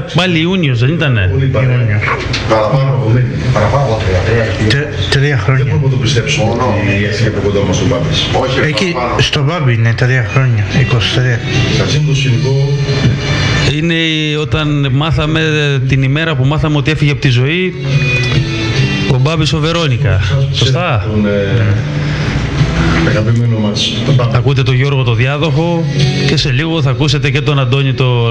πάλι Ιούνιος, δεν ήτανε? Παραπάνω από 3 χρόνια. Δεν μπορούμε να το πιστέψουμε ότι έφυγε από κοντά μας ο Μπάμπης. Εκεί στο Μπάμπη είναι 3 χρόνια, 23. Κατσίνο το σκηνικό. Είναι όταν μάθαμε, την ημέρα που μάθαμε ότι έφυγε από τη ζωή ο Μπάμπης ο Βερόνικα. Σωστά? Τον αγαπημένο μας. Ακούτε τον Γιώργο το διάδοχο και σε λίγο θα ακούσετε και τον Αντώνη το